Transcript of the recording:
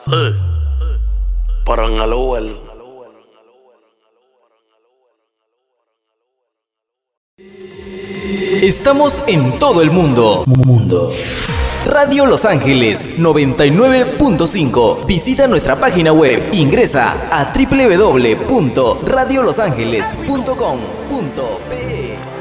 Sí, para en el Uber. Estamos en todo el mundo. Radio Los Ángeles 99.5. Visita nuestra página web. Ingresa a www.radiolosangeles.com.pe.